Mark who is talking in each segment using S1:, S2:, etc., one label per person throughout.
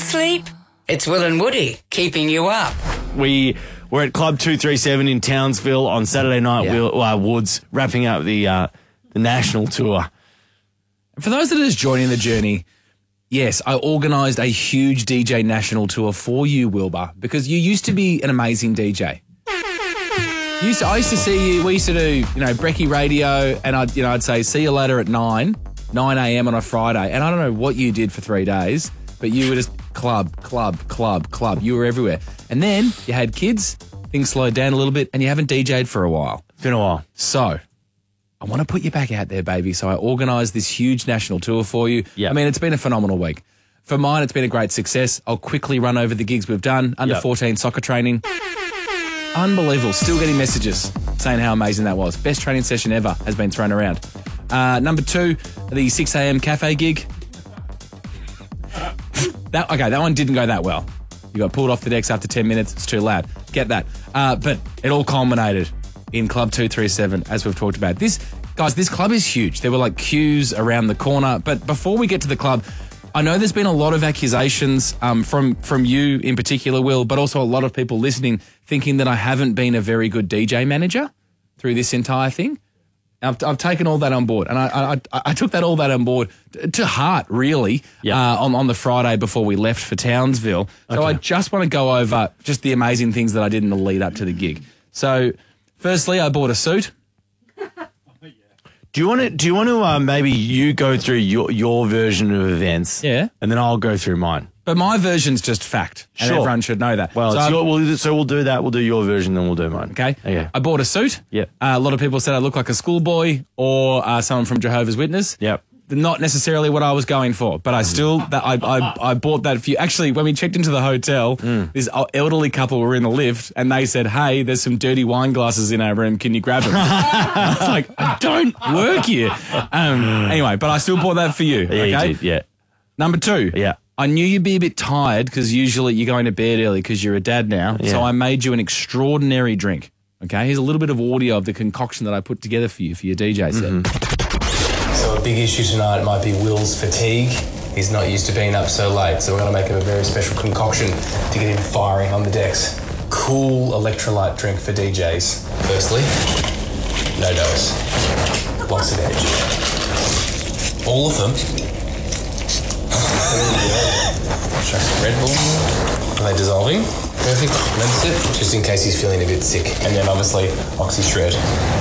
S1: sleep? It's Will and Woody keeping you up.
S2: We were at Club 237 in Townsville on Saturday night.
S3: Yeah.
S2: Woods wrapping up the national tour.
S3: For those that are just joining the journey, yes, I organised a huge DJ national tour for you, Wilbur, because you used to be an amazing DJ. I used to see you. We used to do, Brekkie Radio, and I'd say see you later at 9 a.m. on a Friday, and I don't know what you did for 3 days, but you were just club. You were everywhere, and then you had kids. Things slowed down a little bit, and you haven't DJ'd for a while.
S2: It's been a while.
S3: So I want to put you back out there, baby. So I organised this huge national tour for you.
S2: Yep.
S3: I mean, it's been a phenomenal week. For mine, it's been a great success. I'll quickly run over the gigs we've done. Under 14 soccer training. Unbelievable. Still getting messages saying how amazing that was. Best training session ever has been thrown around. Number 2, the 6 a.m. cafe gig. That one didn't go that well. You got pulled off the decks after 10 minutes. It's too loud. Get that. But it all culminated in Club 237, as we've talked about. This club is huge. There were like queues around the corner. But before we get to the club, I know there's been a lot of accusations from you in particular, Will, but also a lot of people listening thinking that I haven't been a very good DJ manager through this entire thing. I've taken all that on board, and I took all that on board to heart, really, on the Friday before we left for Townsville. So I just want to go over just the amazing things that I did in the lead up to the gig. So, firstly, I bought a suit.
S2: Do you want to maybe you go through your version of events?
S3: Yeah.
S2: And then I'll go through mine.
S3: But my version's just fact, and everyone should know that.
S2: Well, we'll do that. We'll do your version, then we'll do mine.
S3: Okay. I bought a suit.
S2: Yep.
S3: A lot of people said I look like a schoolboy or someone from Jehovah's Witness.
S2: Yep.
S3: Not necessarily what I was going for, but I bought that for you. Actually, when we checked into the hotel, this elderly couple were in the lift, and they said, "Hey, there's some dirty wine glasses in our room. Can you grab them?" I was like, "I don't work here." Anyway, but I still bought that for you.
S2: Yeah,
S3: okay.
S2: you did, yeah.
S3: Number 2.
S2: Yeah.
S3: I knew you'd be a bit tired because usually you're going to bed early because you're a dad now.
S2: Yeah.
S3: So I made you an extraordinary drink. Okay, here's a little bit of audio of the concoction that I put together for you for your DJ set.
S4: So a big issue tonight might be Will's fatigue. He's not used to being up so late, so we're going to make him a very special concoction to get him firing on the decks. Cool electrolyte drink for DJs. Firstly, no dose. Lots of energy. All of them. Chuck some Red Bull. Are they dissolving? Perfect. That's it. Just in case he's feeling a bit sick. And then obviously, Oxy Shred.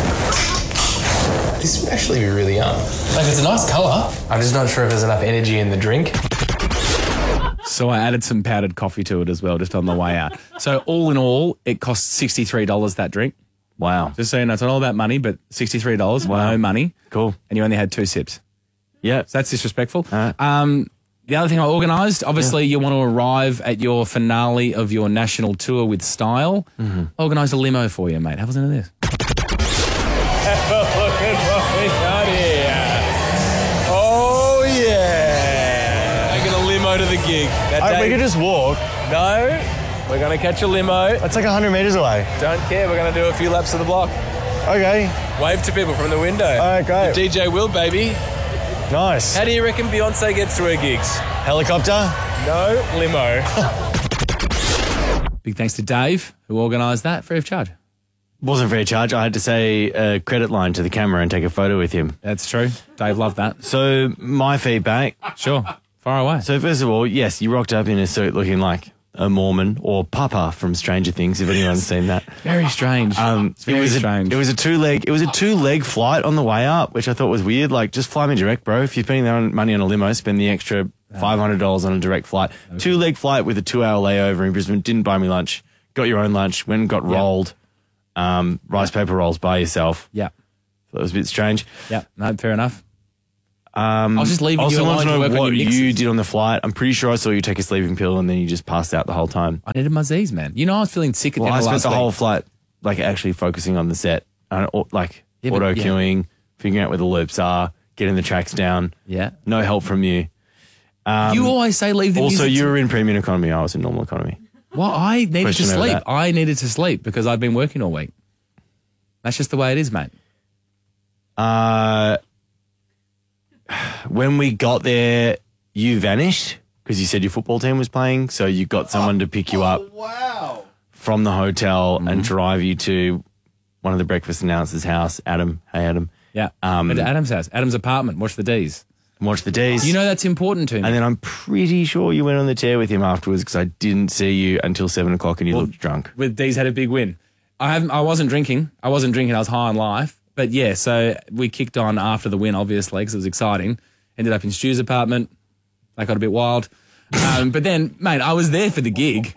S4: This would actually be really young. Like, it's a nice colour. I'm just not sure if there's enough energy in the drink.
S3: So I added some powdered coffee to it as well, just on the way out. So all in all, it cost $63, that drink.
S2: Wow.
S3: Just so you know, it's not all about money, but $63, no money.
S2: Cool.
S3: And you only had 2 sips.
S2: Yeah.
S3: So that's disrespectful. The other thing I organised, obviously you want to arrive at your finale of your national tour with style. Organised a limo for you, mate. Have a listen to this.
S5: Have a look at what we got here. Oh, yeah. Taking a limo to the gig.
S2: We could just walk.
S5: No, we're going to catch a limo.
S2: That's like 100 metres away.
S5: Don't care. We're going to do a few laps of the block.
S2: Okay.
S5: Wave to people from the window.
S2: All right, great.
S5: DJ Will, baby.
S2: Nice.
S5: How do you reckon Beyonce gets to her gigs?
S2: Helicopter?
S5: No, limo.
S3: Big thanks to Dave, who organised that free of charge.
S2: Wasn't free of charge. I had to say a credit line to the camera and take a photo with him.
S3: That's true. Dave loved that.
S2: So my feedback.
S3: Sure. Far away.
S2: So first of all, yes, you rocked up in a suit looking like a Mormon or Papa from Stranger Things, if anyone's seen that.
S3: Very strange. It's very strange.
S2: It was a two-leg flight on the way up, which I thought was weird. Like, just fly me direct, bro. If you're spending money on a limo, spend the extra $500 on a direct flight. Okay. 2-leg flight with a 2-hour layover in Brisbane. Didn't buy me lunch. Got your own lunch. Went and got rolled. Rice paper rolls by yourself.
S3: Yeah.
S2: That was a bit strange.
S3: Yeah. No, fair enough. I was just leaving you alone to work on your mixes.
S2: What you did on the flight. I'm pretty sure I saw you take a sleeping pill and then you just passed out the whole time.
S3: I needed my Z's, man. You know I was feeling sick at the end of last week.
S2: I spent the whole flight like actually focusing on the set, auto cueing, figuring out where the loops are, getting the tracks down.
S3: Yeah.
S2: No help from you.
S3: You always say leave the music.
S2: Also, you were in premium economy. I was in normal economy.
S3: Well, I needed to sleep. I needed to sleep because I've been working all week. That's just the way it is, mate.
S2: When we got there, you vanished. because you said your football team was playing, so you got someone to pick you up from the hotel and drive you to one of the breakfast announcers' house. Adam, hey Adam.
S3: Yeah. At Adam's house, Adam's apartment. Watch the D's.
S2: Watch the D's.
S3: You know that's important to me.
S2: And then I'm pretty sure you went on the chair with him afterwards because I didn't see you until 7 o'clock and you looked drunk.
S3: With D's had a big win. I wasn't drinking. I was high on life. But yeah, so we kicked on after the win, obviously, because it was exciting. Ended up in Stu's apartment. That got a bit wild. But then, mate, I was there for the gig.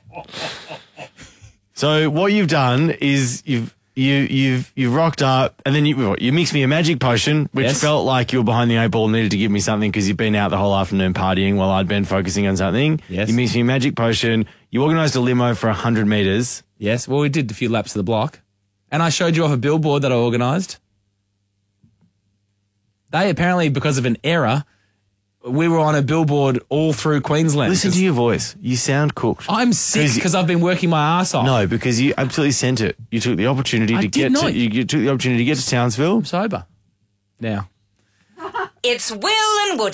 S2: So what you've done is you've rocked up and then you mixed me a magic potion, which felt like you were behind the 8 ball and needed to give me something because you've been out the whole afternoon partying while I'd been focusing on something.
S3: Yes.
S2: You mixed me a magic potion. You organised a limo for 100 metres.
S3: Yes, well, we did a few laps of the block. And I showed you off a billboard that I organised. They apparently, because of an error, we were on a billboard all through Queensland.
S2: Listen to your voice. You sound cooked.
S3: I'm sick because I've been working my ass off.
S2: No, because you absolutely sent it. You took the opportunity to get to you took the opportunity to get to Townsville.
S3: I'm sober now.
S1: It's Will and Woody.